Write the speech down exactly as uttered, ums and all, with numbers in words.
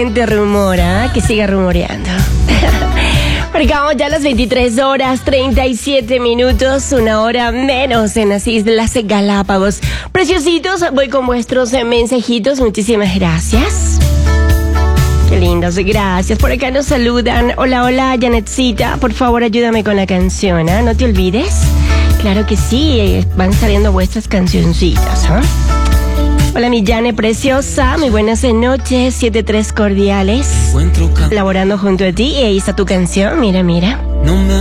excelente rumor, ¿ah? ¿eh? Que siga rumoreando. Marcamos ya las veintitrés horas, treinta y siete minutos, una hora menos en las Islas Galápagos. Preciositos, voy con vuestros mensajitos, muchísimas gracias. Qué lindos, gracias. Por acá nos saludan. Hola, hola, Janetcita, por favor ayúdame con la canción, ¿eh? No te olvides. Claro que sí, van saliendo vuestras cancioncitas, ¿eh? Hola, mi Jane preciosa, muy buenas noches, siete tres cordiales. Laborando junto a ti y ahí está tu canción, mira, mira. No me